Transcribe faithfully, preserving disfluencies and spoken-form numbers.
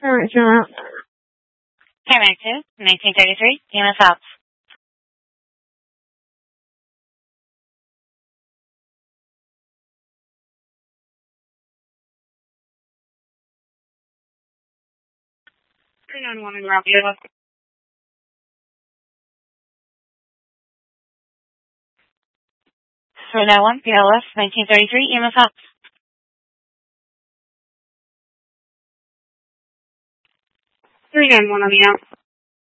Alright, so out. Paramedic two, nineteen thirty-three, E M S out. three nine one in route, B L S. three nine one, B L S, nineteen thirty-three, E M S out. three nine one on the out.